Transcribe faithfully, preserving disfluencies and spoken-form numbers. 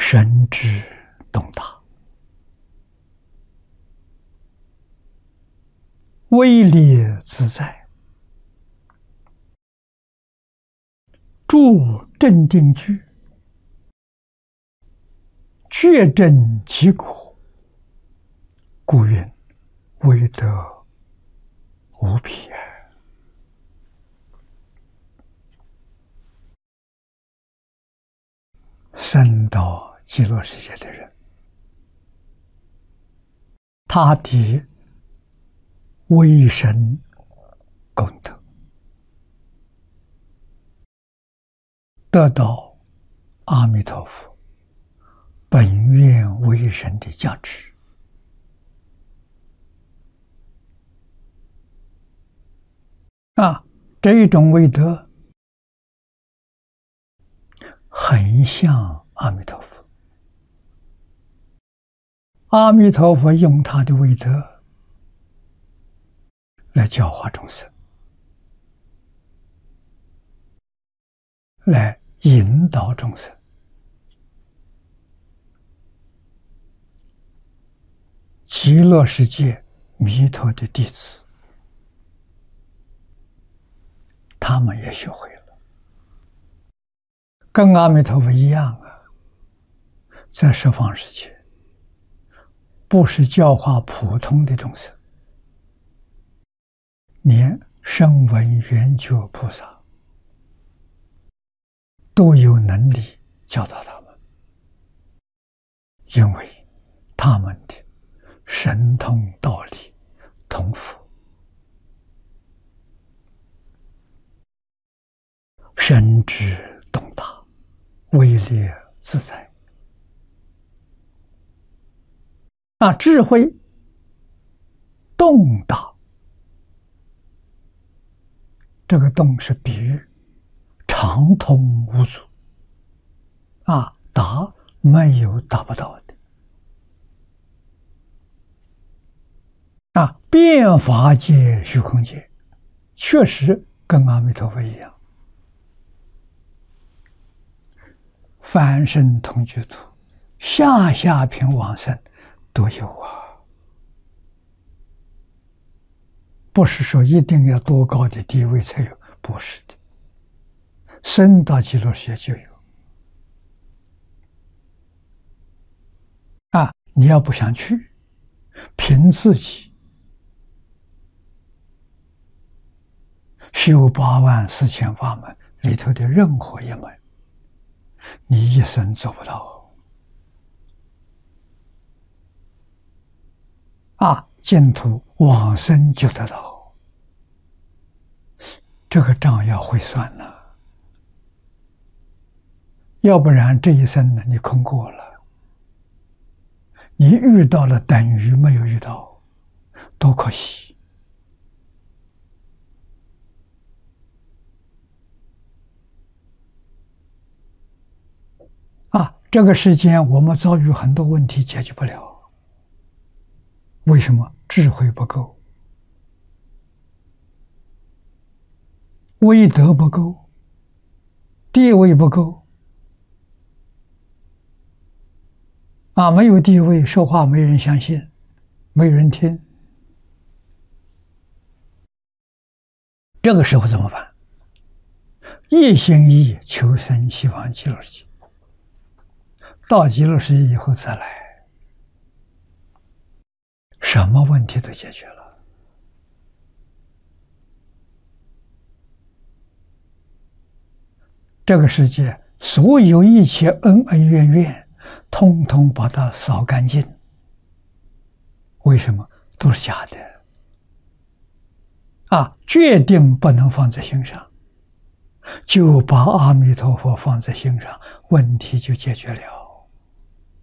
神之洞达，威力自在，住正定居，确证其果，故云威德无比啊！升到极乐世界的人，他的威神功德得到阿弥陀佛本愿威神的加持，啊，这一种威德很像阿弥陀佛。阿弥陀佛用他的威德来教化众生，来引导众生。极乐世界弥陀的弟子，他们也学会了，跟阿弥陀佛一样啊，在十方世界不是教化普通的众生，连声闻缘觉菩萨都有能力教导他们，因为他们的神通道理同佛，神之洞达，威力自在。啊，智慧洞达，这个洞是比喻畅通无阻，啊，达没有达不到的，啊，遍法界虚空界，确实跟阿弥陀佛一样，凡圣同居土，下下品往生都有啊，不是说一定要多高的地位才有，不是的，升到极乐世界就有。啊，你要不想去，凭自己修八万四千法门里头的任何一门，你一生做不到。啊，净土往生就得到，这个账要会算呢，要不然这一生呢，你空过了，你遇到了等于没有遇到，多可惜。啊，这个世间我们遭遇很多问题解决不了，为什么？智慧不够，威德不够，地位不够。啊，没有地位，说话没人相信，没有人听。这个时候怎么办？一心一意求生西方极乐世界，到极乐世界以后再来，什么问题都解决了。这个世界所有一切恩恩怨怨，通通把它扫干净。为什么？都是假的啊！决定不能放在心上，就把阿弥陀佛放在心上，问题就解决了。